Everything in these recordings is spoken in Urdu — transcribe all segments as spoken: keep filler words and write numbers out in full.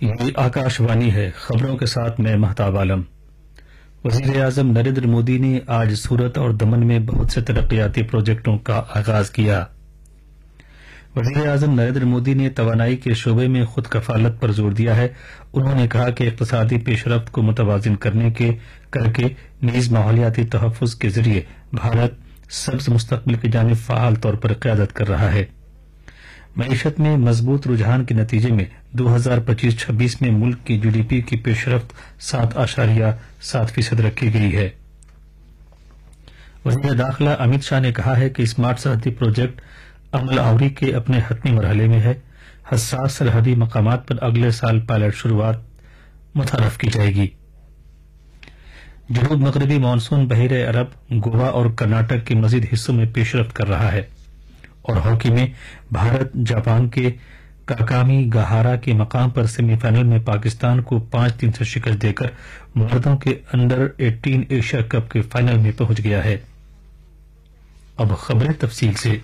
یہ آکاشوانی ہے، خبروں کے ساتھ میں مہتاب عالم۔ وزیر اعظم نریندر مودی نے آج سورت اور دمن میں بہت سے ترقیاتی پروجیکٹوں کا آغاز کیا۔ وزیر اعظم نریندر مودی نے توانائی کے شعبے میں خود کفالت پر زور دیا ہے۔ انہوں نے کہا کہ اقتصادی پیش رفت کو متوازن کرنے کے کر کے نیز ماحولیاتی تحفظ کے ذریعے بھارت سبز مستقبل کی جانب فعال طور پر قیادت کر رہا ہے۔ معیشت میں مضبوط رجحان کے نتیجے میں دو ہزار پچیس چھبیس میں ملک کی جی ڈی پی کی پیش رفت سات اشاریہ سات فیصد رکھی گئی ہے۔ وزیر داخلہ امت شاہ نے کہا ہے کہ اسمارٹ سرحدی پروجیکٹ عمل آوری کے اپنے حتمی مرحلے میں ہے۔ حساس سرحدی مقامات پر اگلے سال پائلٹ شروعات متعارف کی جائے گی۔ جنوب مغربی مانسون بحیرہ عرب، گوا اور کرناٹک کے مزید حصوں میں پیش رفت کر رہا ہے، اور ہاکی میں بھارت جاپان کے کاکامی گہارا کے مقام پر سیمی فائنل میں پاکستان کو پانچ تین سے شکست دے کر مردوں کے انڈر ایٹین ایشیا کپ کے فائنل میں پہنچ گیا ہے۔ اب خبریں تفصیل سے۔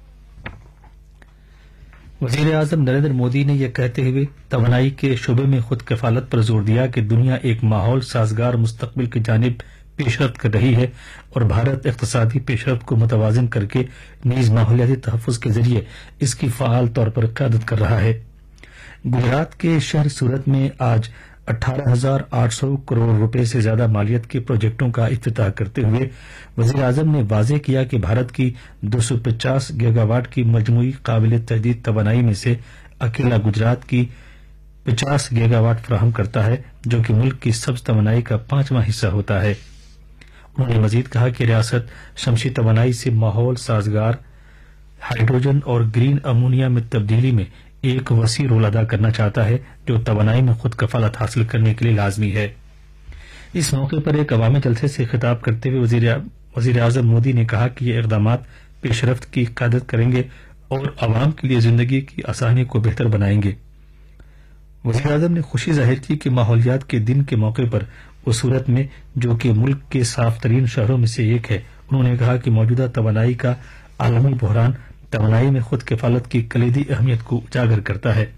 وزیر اعظم نریندر مودی نے یہ کہتے ہوئے توانائی کے شعبے میں خود کفالت پر زور دیا کہ دنیا ایک ماحول سازگار مستقبل کی جانب پیش رفت کر رہی ہے، اور بھارت اقتصادی پیش رفت کو متوازن کر کے نیز ماحولیاتی تحفظ کے ذریعے اس کی فعال طور پر قیادت کر رہا ہے۔ گجرات کے شہر سورت میں آج اٹھارہ ہزار آٹھ سو کروڑ روپے سے زیادہ مالیت کے پروجیکٹوں کا افتتاح کرتے ہوئے وزیر اعظم نے واضح کیا کہ بھارت کی دو سو پچاس گیگا واٹ کی مجموعی قابل تجدید توانائی میں سے اکیلا گجرات کی پچاس گیگا واٹ فراہم کرتا ہے، جو کہ ملک کی سبز توانائی کا پانچواں حصہ ہوتا ہے۔ انہوں نے مزید کہا کہ ریاست شمسی توانائی سے ماحول سازگار ہائیڈروجن اور گرین امونیا میں تبدیلی میں ایک وسیع رول ادا کرنا چاہتا ہے، جو توانائی میں خود کفالت حاصل کرنے کے لیے لازمی ہے۔ اس موقع پر ایک عوامی جلسے سے خطاب کرتے ہوئے وزیر اعظم مودی نے کہا کہ یہ اقدامات پیش رفت کی قیادت کریں گے اور عوام کے لیے زندگی کی آسانی کو بہتر بنائیں گے۔ وزیر اعظم نے خوشی ظاہر کی کہ ماحولیات کے دن کے موقع پر وہ سورت میں، جو کہ ملک کے صاف ترین شہروں میں سے ایک ہے، انہوں نے کہا کہ موجودہ توانائی کا عالمی بحران توانائی میں خود کفالت کی کلیدی اہمیت کو اجاگر کرتا ہے۔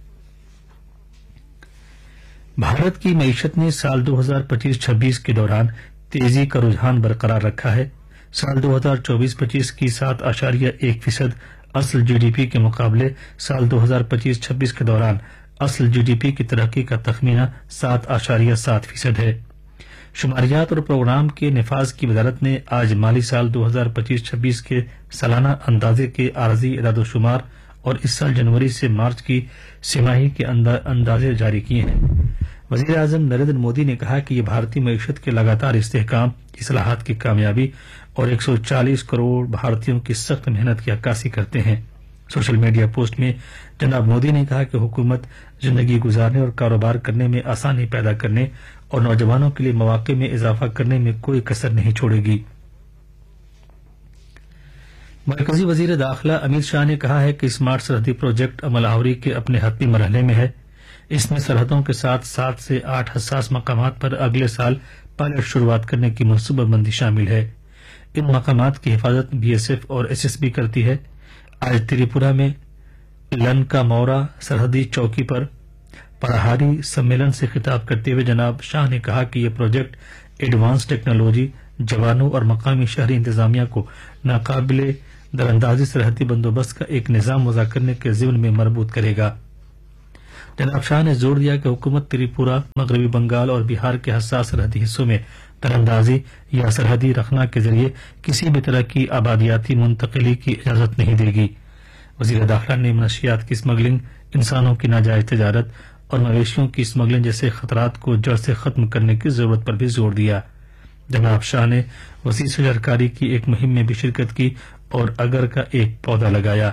بھارت کی معیشت نے سال دو ہزار پچیس چھبیس کے دوران تیزی کا رجحان برقرار رکھا ہے۔ سال دو ہزار چوبیس پچیس کی سات اشاریہ ایک فیصد اصل جی ڈی پی کے مقابلے سال دو ہزار پچیس چھبیس کے دوران اصل جی ڈی پی کی ترقی کا تخمینہ سات اشاریہ سات فیصد ہے۔ شماریات اور پروگرام کے نفاذ کی وزارت نے آج مالی سال دو ہزار پچیس چھبیس کے سالانہ اندازے کے عارضی اعداد و شمار اور اس سال جنوری سے مارچ کی سہ ماہی کے اندازے جاری کیے ہیں۔ وزیر اعظم نریندر مودی نے کہا کہ یہ بھارتی معیشت کے لگاتار استحکام، اصلاحات کی کامیابی اور ایک سو چالیس کروڑ بھارتیوں کی سخت محنت کی عکاسی کرتے ہیں۔ سوشل میڈیا پوسٹ میں جناب مودی نے کہا کہ حکومت زندگی گزارنے اور کاروبار کرنے میں آسانی پیدا کرنے اور نوجوانوں کے لیے مواقع میں اضافہ کرنے میں کوئی کسر نہیں چھوڑے گی۔ مرکزی وزیر داخلہ امت شاہ نے کہا ہے کہ اسمارٹ سرحدی پروجیکٹ عمل آوری کے اپنے حتمی مرحلے میں ہے۔ اس میں سرحدوں کے ساتھ سات سے آٹھ حساس مقامات پر اگلے سال پائلٹ شروعات کرنے کی منصوبہ بندی شامل ہے۔ ان مقامات کی حفاظت بی ایس ایف اور ایس ایس بی کرتی ہے۔ آج تریپورہ میں لنکا مورا سرحدی چوکی پر پرہاری سمیلن سے خطاب کرتے ہوئے جناب شاہ نے کہا کہ یہ پروجیکٹ ایڈوانس ٹیکنالوجی، جوانوں اور مقامی شہری انتظامیہ کو ناقابل دراندازی سرحدی بندوبست کا ایک نظام وضع کرنے کے ضمن میں مربوط کرے گا۔ جناب شاہ نے زور دیا کہ حکومت تریپورہ، مغربی بنگال اور بہار کے حساس سرحدی حصوں میں دراندازی یا سرحدی رخنا کے ذریعے کسی بھی طرح کی آبادیاتی منتقلی کی اجازت نہیں دے گی۔ وزیر داخلہ نے منشیات کی اسمگلنگ، انسانوں کی ناجائز تجارت اور مویشیوں کی اسمگلنگ جیسے خطرات کو جڑ سے ختم کرنے کی ضرورت پر بھی زور دیا۔ جناب شاہ نے وسیع شجرکاری کی ایک مہم میں بھی شرکت کی اور اگر کا ایک پودا لگایا۔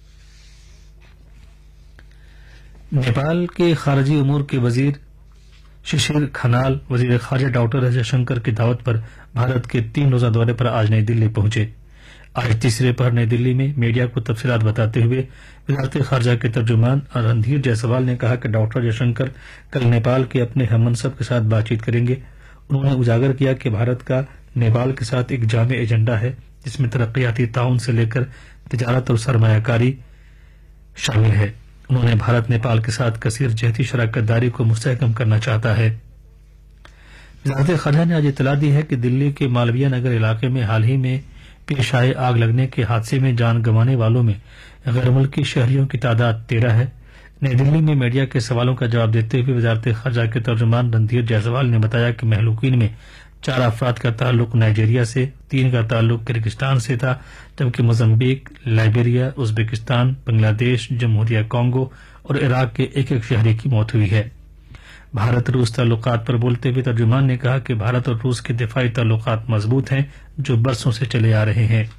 نیپال کے خارجی امور کے وزیر ششیر کھنال وزیر خارجہ ڈاکٹر ایس جے شنکر کی دعوت پر بھارت کے تین روزہ دورے پر آج نئی دلی پہنچے۔ آج تیسرے پہر نئی دلی میں میڈیا کو تفصیلات بتاتے ہوئے وزارت خارجہ کے ترجمان رندھیر جیسوال نے کہا کہ ڈاکٹر جے شنکر کل نیپال کے اپنے ہم منصب کے ساتھ بات چیت کریں گے۔ انہوں نے اجاگر کیا کہ بھارت کا نیپال کے ساتھ ایک جامع ایجنڈا ہے، جس میں ترقیاتی تعاون سے لے کر تجارت اور سرمایہ کاری شامل ہے۔ انہوں نے بھارت نیپال کے ساتھ کثیر جہتی شراکت داری کو مستحکم کرنا چاہتا ہے۔ وزارت خارجہ نے آج اطلاع دی ہے کہ دلی کے مالویہ نگر علاقے میں حال ہی میں پیش آئے آگ لگنے کے حادثے میں جان گنوانے والوں میں غیر ملکی شہریوں کی تعداد تیرہ ہے۔ نئی دلی میں میڈیا کے سوالوں کا جواب دیتے ہوئے وزارت خارجہ کے ترجمان رندھیر جیسوال نے بتایا کہ مہلوکین میں چار افراد کا تعلق نائجیریا سے، تین کا تعلق کرغزستان سے تھا، جبکہ موزمبیق، لائبیریا، ازبکستان، بنگلہ دیش، جمہوریہ کانگو اور عراق کے ایک ایک شہری کی موت ہوئی ہے۔ بھارت روس تعلقات پر بولتے ہوئے ترجمان نے کہا کہ بھارت اور روس کے دفاعی تعلقات مضبوط ہیں جو برسوں سے چلے آ رہے ہیں۔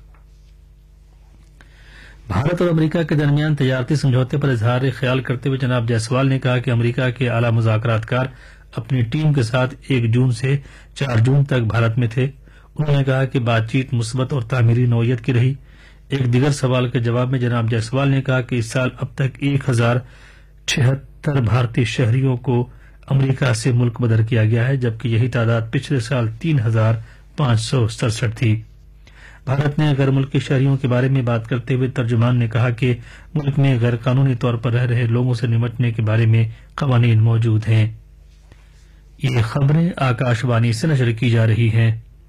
بھارت اور امریکہ کے درمیان تجارتی سمجھوتے پر اظہار خیال کرتے ہوئے جناب جیسوال نے کہا کہ امریکہ کے اعلی مذاکرات کار اپنی ٹیم کے ساتھ ایک جون سے چار جون تک بھارت میں تھے۔ انہوں نے کہا کہ بات چیت مثبت اور تعمیری نوعیت کی رہی۔ ایک دیگر سوال کے جواب میں جناب جیسوال نے کہا کہ اس سال اب تک ایک ہزار چھہتر بھارتی شہریوں کو امریکہ سے ملک بدر کیا گیا ہے، جبکہ یہی تعداد پچھلے سال تین ہزار پانچ سو سڑسٹھ تھی۔ بھارت نے غیر ملکی شہریوں کے بارے میں بات کرتے ہوئے ترجمان نے کہا کہ ملک میں غیر قانونی طور پر رہ رہے لوگوں سے نمٹنے کے بارے میں قوانین موجود ہیں۔ یہ خبریں آکاش وانی سے نشر کی جا رہی ہیں۔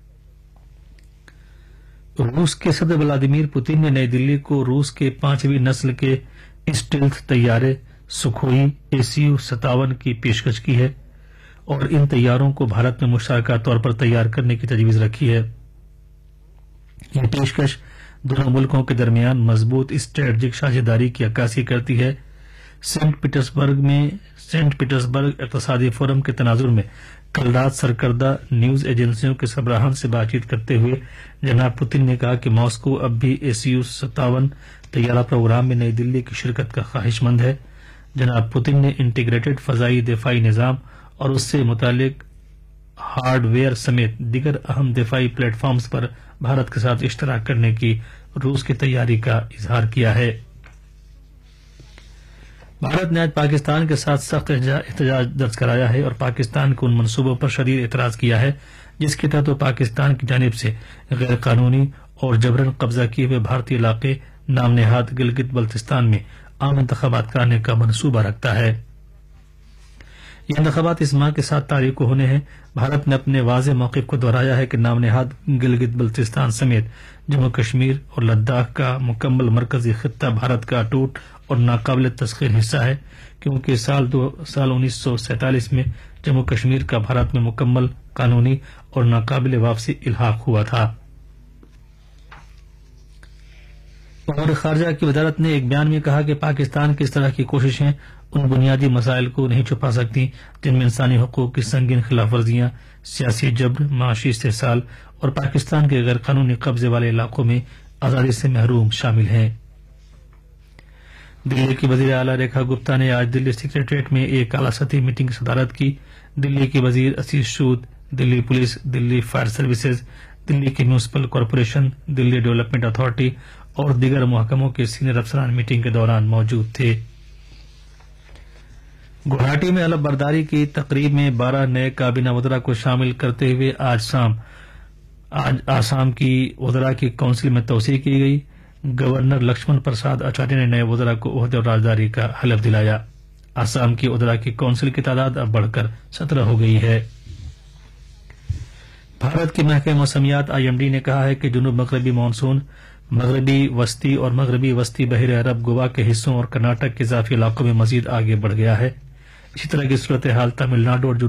روس کے صدر ولادیمیر پوتن نے نئی دلی کو روس کے پانچویں نسل کے اسٹیلتھ طیارے سکھوئی ایس یو ستاون کی پیشکش کی ہے اور ان طیاروں کو بھارت میں مشترکہ طور پر تیار کرنے کی تجویز رکھی ہے۔ یہ پیشکش دونوں ملکوں کے درمیان مضبوط اسٹریٹجک ساجھیداری کی عکاسی کرتی ہے۔ سینٹ پیٹرسبرگ میں سینٹ پیٹرسبرگ اقتصادی فورم کے تناظر میں کل رات سرکردہ نیوز ایجنسیوں کے سربراہان سے بات چیت کرتے ہوئے جناب پوتن نے کہا کہ ماسکو اب بھی ایس یو ستاون طیارہ پروگرام میں نئی دلی کی شرکت کا خواہش مند ہے۔ جناب پوتن نے انٹیگریٹڈ فضائی دفاعی نظام اور اس سے متعلق ہارڈ ویئر سمیت دیگر اہم دفاعی پلیٹ فارمز پر بھارت کے ساتھ اشتراک کرنے کی روس کی تیاری کا اظہار کیا ہے۔ بھارت نے آج پاکستان کے ساتھ سخت احتجاج درج کرایا ہے اور پاکستان کے ان منصوبوں پر شدید اعتراض کیا ہے جس کے تحت وہ پاکستان کی جانب سے غیر قانونی اور جبراً قبضہ کیے ہوئے بھارتی علاقے نام نہاد گلگت بلتستان میں عام انتخابات کرانے کا منصوبہ رکھتا ہے۔ یہ انتخابات اس ماہ کے ساتھ تاریخ کو ہونے ہیں۔ بھارت نے اپنے واضح موقف کو دہرایا ہے کہ نام نہاد گلگت بلتستان سمیت جموں کشمیر اور لداخ کا مکمل مرکزی خطہ بھارت کا اٹوٹ اور ناقابل تسخیر حصہ ہے، کیونکہ سال دو سال انیس سو سینتالیس میں جموں کشمیر کا بھارت میں مکمل قانونی اور ناقابل واپسی الحاق ہوا تھا۔ اور خارجہ کی وزارت نے ایک بیان میں کہا کہ پاکستان کی اس طرح کی کوششیں ان بنیادی مسائل کو نہیں چھپا سکتی جن میں انسانی حقوق کی سنگین خلاف ورزیاں، سیاسی جبر، معاشی استحصال اور پاکستان کے غیر قانونی قبضے والے علاقوں میں آزادی سے محروم شامل ہیں۔ دلی کی وزیر اعلیٰ ریکھا گپتا نے آج دلی سیکریٹریٹ میں ایک اعلیٰ سطحی میٹنگ کی صدارت کی۔ دلی کی وزیر اسیس سود، دلی پولیس، دلی فائر سروسز، دلی کی میونسپل کارپوریشن، دلی ڈیولپمنٹ اتھارٹی اور دیگر محکموں کے سینئر افسران میٹنگ کے دوران موجود تھے۔ گوہاٹی میں علم برداری کی تقریب میں بارہ نئے کابینہ وزراء کو شامل کرتے ہوئے آج شام آج آسام کی وزراء کی کونسل میں توسیع کی گئی۔ گورنر لکشمن پرساد آچاریہ نے نئے وزراء کو عہدے اور راجداری کا حلف دلایا۔ آسام کی وزراء کی کونسل کی تعداد اب بڑھ کر سترہ ہو گئی ہے۔ بھارت کے محکمہ موسمیات آئی ایم ڈی نے کہا ہے کہ جنوب مغربی مانسون مغربی وسطی اور مغربی وسطی بحر عرب گوا کے حصوں اور کرناٹک کے اضافی علاقوں میں مزید آگے بڑھ گیا ہے۔ اسی طرح کی صورتحال تمل ناڈو اور